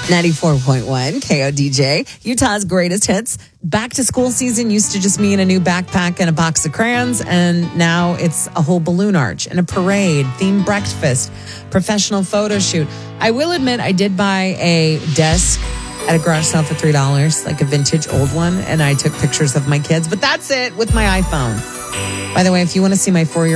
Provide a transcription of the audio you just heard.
94.1 KODJ, Utah's greatest hits. Back to school season used to just mean a new backpack and a box of crayons, and now it's a whole balloon arch and a parade, themed breakfast, professional photo shoot. I will admit I did buy a desk at a garage sale for $3, like a vintage old one, and I took pictures of my kids, but that's it with my iPhone. By the way, if you want to see my 4-year